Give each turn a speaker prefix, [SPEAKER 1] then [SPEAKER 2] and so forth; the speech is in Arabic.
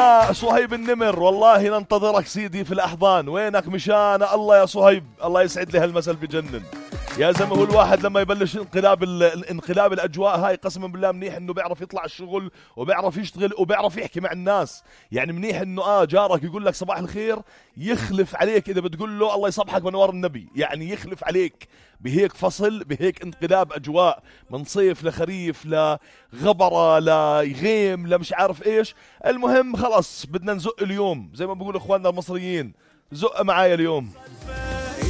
[SPEAKER 1] يا صهيب النمر، والله ننتظرك سيدي في الأحضان. وينك مشان الله يا صهيب؟ الله يسعد لي هالمثل بجنن يا زلمه. هو الواحد لما يبلش انقلاب الأجواء هاي قسما بالله منيح انه بيعرف يطلع الشغل وبيعرف يشتغل وبيعرف يحكي مع الناس. يعني منيح انه جارك يقول لك صباح الخير، يخلف عليك اذا بتقول له الله يصبحك بنوار النبي، يعني يخلف عليك بهيك فصل، بهيك انقلاب أجواء من صيف لخريف لغبرة لغيم لمش عارف ايش. المهم خلص بدنا نزق اليوم زي ما بقول اخواننا المصريين، زق معايا اليوم.